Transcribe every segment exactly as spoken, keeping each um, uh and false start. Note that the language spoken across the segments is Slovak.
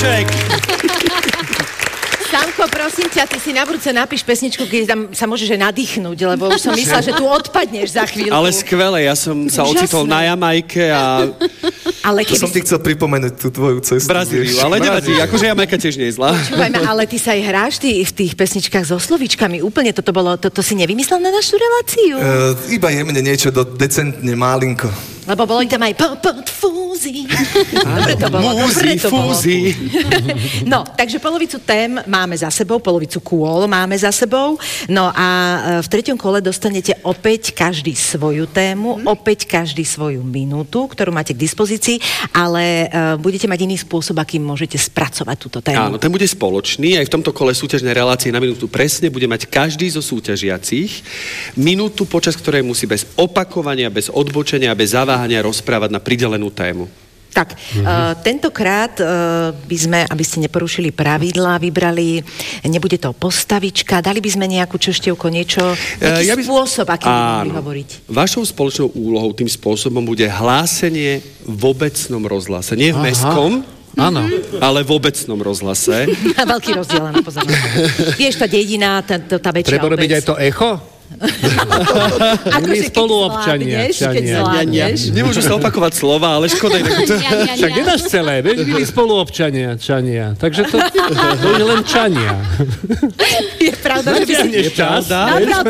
Vašek! Samko, prosím ťa, ty si na budúce napíš pesničku, keď tam sa môžeš aj nadýchnúť, lebo už som myslela, že tu odpadneš za chvíľku. Ale skvelé, ja som sa Úžasné. ocitol na Jamajke a... Ale keby... To som ti chcel pripomenúť tú tvoju cestu. Brazíliu, ale nevadí, akože Jamajka tiež nie je zlá. Počúvajme, ale ty sa aj hráš ty, v tých pesničkách so slovíčkami. Úplne toto bolo, toto si nevymyslel na našu reláciu? Uh, iba jemne niečo do decentne málinko. Lebo bolo tam aj pod fúzi. Dobre to bolo. Múzi, fúzi. No, takže polovicu tém máme za sebou, polovicu kôl máme za sebou. No a v treťom kole dostanete opäť každý svoju tému, opäť každý svoju minútu, ktorú máte k dispozícii, ale uh, budete mať iný spôsob, akým môžete spracovať túto tému. Áno, ten bude spoločný. Aj v tomto kole súťažnej relácie na minútu presne bude mať každý zo súťažiacich minútu, počas ktorej musí bez opakovania, bez odbočenia, bez zaváhania rozprávať na pridelenú tému. Tak, mm-hmm. uh, tentokrát uh, by sme, aby ste neporušili pravidlá, vybrali, nebude to postavička, dali by sme nejakú čoštievku, niečo, nejaký uh, ja by... spôsob, akým by mohli hovoriť. Vašou spoločnou úlohou tým spôsobom bude hlásenie v obecnom rozhlase. Nie v mestskom, áno, ale v obecnom rozhlase. Veľký rozdiel, na pozornosť. Vieš, tá dedina, tá, tá väčšia treba robiť aj to echo? Ako My spoluobčania. Nemôžu sa opakovať slova, ale škoda. Však nedáš celé, vieš, byli spoluobčania, čania. Takže to, to je len čania. Je pravda, že by si... Je pravda,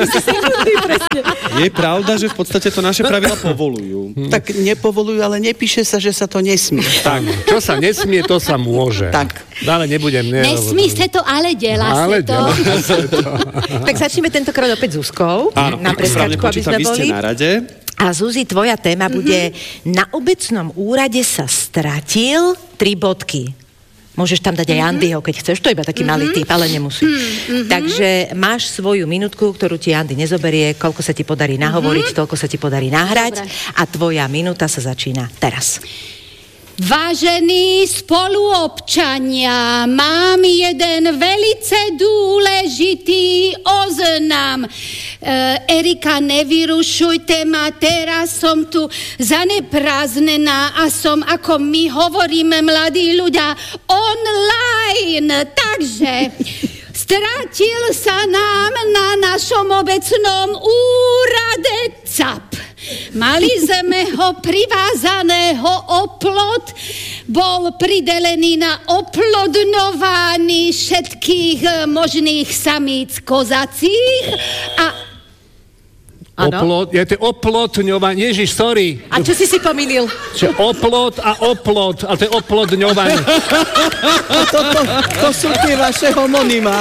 je pravda, že v podstate to naše pravidla povolujú. Tak nepovolujú, ale nepíše sa, že sa to nesmie. Tak, čo sa nesmie, to sa môže. Tak. Ale nebudem... Ne, Nesmí sa to, ale delá ale sa to. to. Tak začneme tentokrát opäť Zuzkou. Áno, na preskačku, aby sme boli. Na rade. A Zuzi, tvoja téma mm-hmm. bude Na obecnom úrade sa stratil tri bodky. Môžeš tam dať aj mm-hmm. Andyho, keď chceš, to je iba taký mm-hmm. malý typ, ale nemusíš. Mm-hmm. Takže máš svoju minútku, ktorú ti Andy nezoberie, koľko sa ti podarí nahovoriť, mm-hmm. toľko sa ti podarí nahrať. Dobre. A tvoja minúta sa začína teraz. Vážení spoluobčania, mám jeden velice dôležitý oznam. E, Erika, nevyrušujte ma, teraz som tu zaneprázdnená a som, ako my hovoríme, mladí ľudia, online. Takže stratil sa nám na našom obecnom úrade cap. Mali sme ho privázaného o plot, bol pridelený na oplodňovaní všetkých možných samíc kozacích a... Oplot, je to oplotňovanie, Ježiš, sorry. A čo si si pomýlil? Čo oplot a oplot, ale to je oplodňovanie. To, to, to sú tie vaše homonymá.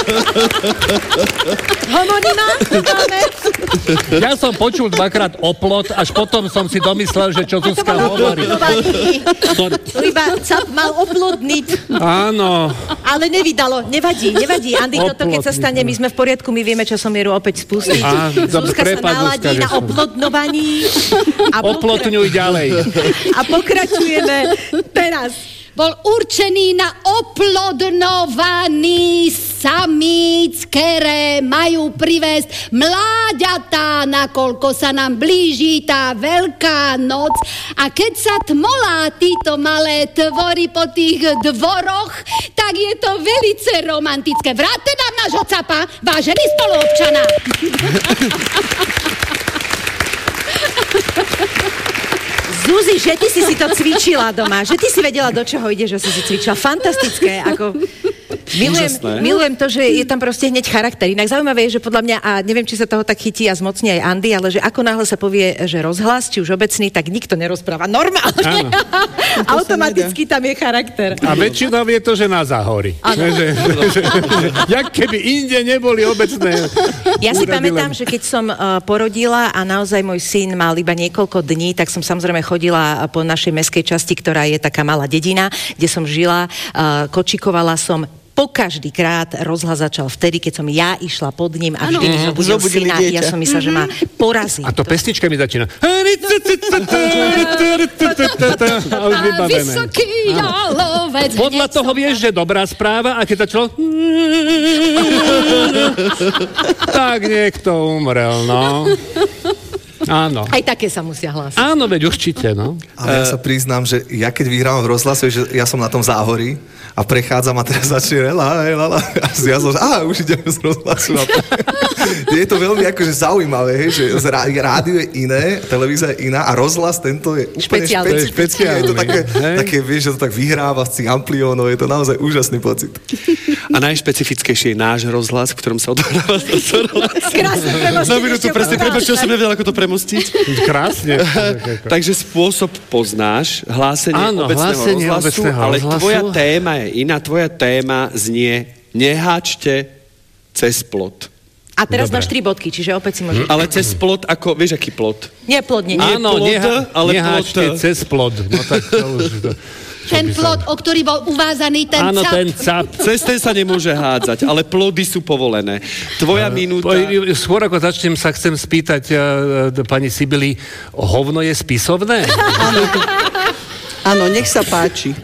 Homonymá? Máme? Ja som počul dvakrát oplot, až potom som si domyslel, že čo Zuzka hovorí. Iba cap mal oplodniť. Áno. Ale nevydalo, nevadí, nevadí. Andy, toto keď sa stane, my sme v poriadku, my vieme časomieru opäť spustiť. Á, Zuzka sa naladí na oplodňovaní. Oplotňuj ďalej. A pokračujeme teraz. Bol určený na oplodňovaní samíc, ktoré majú priviesť mláďatá, nakoľko sa nám blíži tá veľká noc. A keď sa tmolá títo malé tvory po tých dvoroch, tak je to velice romantické. Vráťte nám nášho capa, vážený spoluobčana. Zuzi, že ty si si to cvičila doma, že ty si vedela, do čoho ideš, že si si cvičila. Fantastické, ako... Milujem, milujem to, že je tam proste hneď charakter. Inak zaujímavé je, že podľa mňa, a neviem, či sa toho tak chytí a zmocní aj Andy, ale že ako náhle sa povie, že rozhlas, či už obecný, tak nikto nerozpráva normálne. Automaticky tam je charakter. A väčšinou je to, že na záhory. Že, že, že, že, jak keby inde neboli obecné. Ja si pamätám, že keď som uh, porodila a naozaj môj syn mal iba niekoľko dní, tak som samozrejme chodila po našej mestskej časti, ktorá je taká malá dedina, kde som žila, uh, kočikovala som. Po každý krát rozhlas začal vtedy, keď som ja išla pod ním a vždy mm-hmm. zobudil syna. Dieťa. Ja som myslela, mm-hmm. že ma porazí. A to pesničkami začína. Vysoký jalovec. Podľa toho vieš, že dobrá správa, a keď začalo... tak niekto umrel, no. Áno. Aj také sa musia hlásiť. Áno, veď určite, no. Ale ja sa priznám, že ja keď vyhrávam v rozhlase, že ja som na tom záhorí a prechádzam a teraz začne la, la, la, a ja som, á, už ideme z rozhlasu. Je to veľmi akože zaujímavé, hej, že rádio je iné, televízia je iná a rozhlas tento je úplne špeciálny. špecifický. Je to také, také, vieš, že to tak vyhráva z tých ampliónov, je to naozaj úžasný pocit. A najšpecifickejšie je náš rozhlas, v ktorom sa odohráva to Krásne premostiť. Na minútu, presne, prepáč, čo som nevedel, ako to premostiť. Krásne. Takže spôsob poznáš, hlásenie Áno, obecného hlásenie rozhlasu, obecného ale rozhlasu. tvoja téma je iná. Tvoja téma znie neháčte cez plot. A teraz Dobre. máš tri bodky, čiže opäť si môžeš... Ale cez plot, ako, vieš, aký plot? Nie plod, nie. nie. plod, Áno, neha, ale neháčte plot. cez plod. No tak to už... To, Ten plod, o ktorý bol uvázaný, ten áno, cap. ten cap. Cez ten sa nemôže hádzať, ale plody sú povolené. Tvoja minúta... Skôr ako začnem, sa chcem spýtať uh, pani Sibily, hovno je spisovné? Áno. Áno, nech sa páči.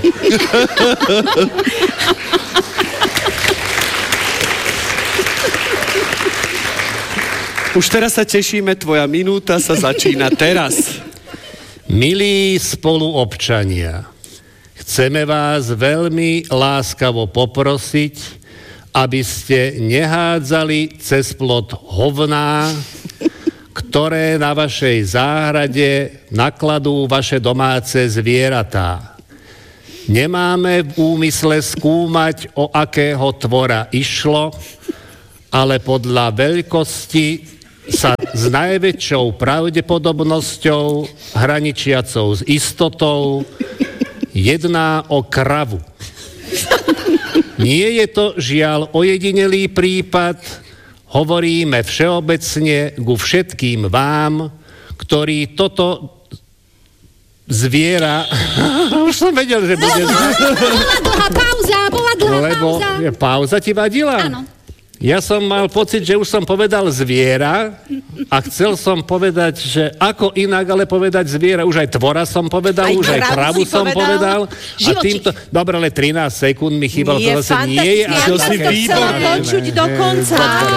Už teraz sa tešíme, tvoja minúta sa začína teraz. Milí spoluobčania, chceme vás veľmi láskavo poprosiť, aby ste nehádzali cez plot hovná, ktoré na vašej záhrade nakladú vaše domáce zvieratá. Nemáme v úmysle skúmať, o akého tvora išlo, ale podľa veľkosti sa s najväčšou pravdepodobnosťou, hraničiacou s istotou, jedná o kravu. Nie je to žiaľ ojedinelý prípad, hovoríme všeobecne ku všetkým vám, ktorí toto zviera... Už som vedel, že bude... Bola dlhá pauza, bola dlhá Lebo pauza. je, pauza ti vadila? Áno. Ja som mal pocit, že už som povedal zviera a chcel som povedať, že ako inak, ale povedať zviera. Už aj tvora som povedal, Aj už aj kravu kravu si som povedal. povedal. A Živočík. týmto... Dobre, ale trinásť sekúnd mi chýbalo. Nie, to zase nie je... fantastické. až Ja som také- to chcela počuť do konca.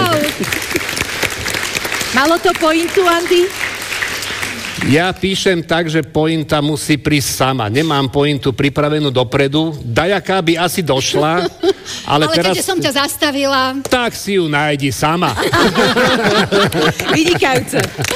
Malo to pointu, Andy? Ja píšem tak, že pointa musí prísť sama. Nemám pointu pripravenú dopredu. Dajaká by asi došla, ale, Ale teraz... keďže som ťa zastavila, Tak si ju nájdi sama. Vynikajúce.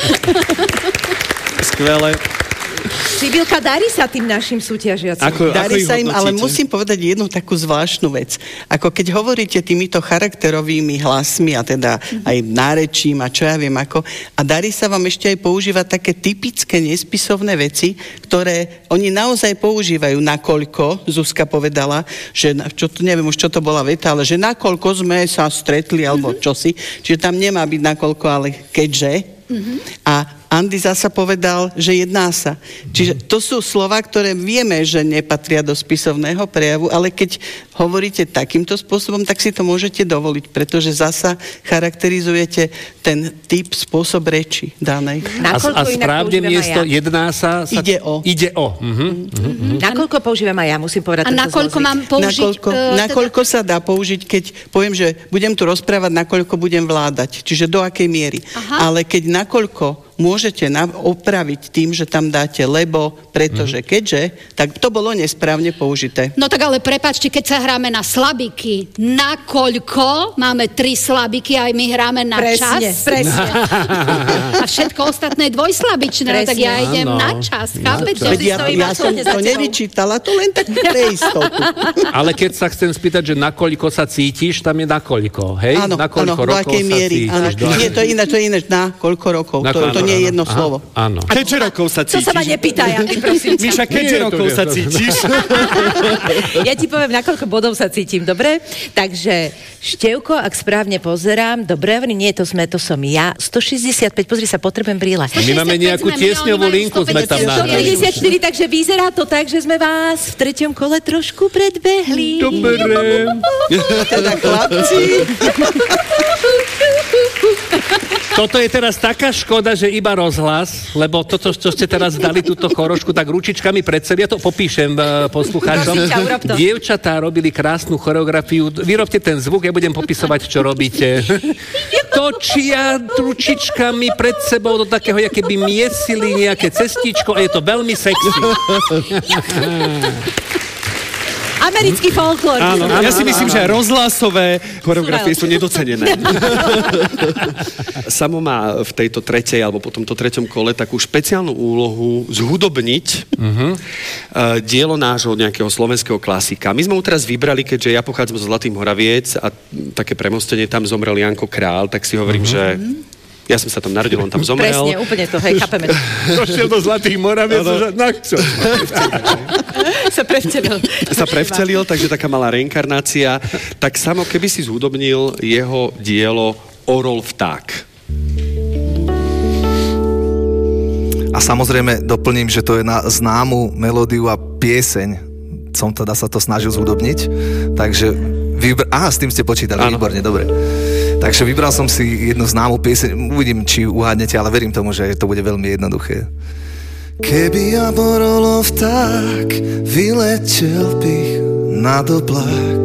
Skvelé. Sibilka, darí sa tým našim súťažiacim. Ako, ako Darí ich sa im, ale hodnotíte? musím povedať jednu takú zvláštnu vec. Ako keď hovoríte týmito charakterovými hlasmi a teda aj nárečím a čo ja viem ako, a darí sa vám ešte aj používať také typické nespisovné veci, ktoré oni naozaj používajú, nakoľko, Zuzka povedala, že, na- čo to neviem už, čo to bola veta, ale že nakoľko sme sa stretli, alebo čosi, čiže tam nemá byť nakoľko, ale keďže. A Andy zasa povedal, že jedná sa. Čiže to sú slova, ktoré vieme, že nepatria do spisovného prejavu, ale keď hovoríte takýmto spôsobom, tak si to môžete dovoliť, pretože zasa charakterizujete ten typ, spôsob reči danej. A, a správne miesto ja? jedná sa, sa... Ide o. Ide o. Mhm. Mhm. Nakoľko používam aj ja, musím povedať. a tento nakoľko zlozvyk. mám použiť... Nakoľko, e, teda- nakoľko sa dá použiť, keď poviem, že budem tu rozprávať, nakoľko budem vládať. Čiže do akej miery. Aha. Ale keď nakoľko môžete na- opraviť tým, že tam dáte lebo, pretože, Mhm. keďže, tak to bolo nesprávne použité. No tak ale prepáčte, keď sa hráme na slabiky, nakoľko máme tri slabiky a aj my hráme na Presne, čas. presne. A všetko ostatné je dvojslabičné, no tak ja Presne. idem Áno. na čas, Na chápete? čas. Veď ja, stojím ja som absolútne za to tebou. nevyčítala, to len tak pre istotu. Ale keď sa chcem spýtať, že nakoľko sa cítiš, tam je nakoľko, hej? Áno, na koľko áno, do rokov akej sa miery. cítiš? Áno. Do Nie, akej- to je ináč, to je ináč, na koľko rokov. Na To, koľko- to nie je áno, jedno aha, slovo. Áno. Keďže rokov sa To cítiš? sa ma nepýtaj, Andy, prosím ťa. Miša, keďže Nie, to rokov nie, sa to- cítiš? Ja ti poviem, nakoľko bodov sa cítim, dobre? Takže Števko, ak správne pozerám, dobre, nie, to sme, to som ja, stošesťdesiatpäť, pozri sa, potrebujem brýle. My máme nejakú sme, tiesňovú oni majú linku, sme tam stopäťdesiat. nahrali. stopäťdesiatštyri, takže vyzerá to tak, že sme vás v treťom kole trošku predbehli. Dobre. Teda chlapci, Toto je teraz taká škoda, že iba rozhlas, lebo toto, čo ste teraz dali túto chorošku, tak ručičkami pred sebou, ja to popíšem uh, poslucháčom. Dievčatá robili krásnu choreografiu. Vyrobte ten zvuk, ja budem popisovať, čo robíte. Točia ručičkami pred sebou do takého, aké by miesili nejaké cestičko a je to veľmi sexy. Americký folklór. Áno, ja si myslím, že rozhlasové choreografie sú nedocenené. Samo má v tejto tretej, alebo po tomto treťom kole takú špeciálnu úlohu zhudobniť uh-huh. uh, dielo nášho nejakého slovenského klasika. My sme mu teraz vybrali, keďže ja pochádzam zo Zlatých Moraviec a také premostenie, tam zomrel Janko Král, tak si hovorím, uh-huh. že ja som sa tam narodil, on tam zomrel. Presne, úplne to, hej, chápeme. Došiel do Zlatých Moraviec, že na čo? Sa prevcelil. Sa prevcelil, takže taká malá reinkarnácia. Tak samo, keby si zhudobnil jeho dielo Orol vták. A samozrejme doplním, že to je na známu melódiu a pieseň. Som teda sa to snažil zhudobniť. Takže vybr... Aha, s tým ste počítali, áno. Výborne, dobre. Takže vybral som si jednu známu pieseň, uvidím, či uhádnete, ale verím tomu, že to bude veľmi jednoduché. Keby ja borolo vták, vyletel bych nad oblák.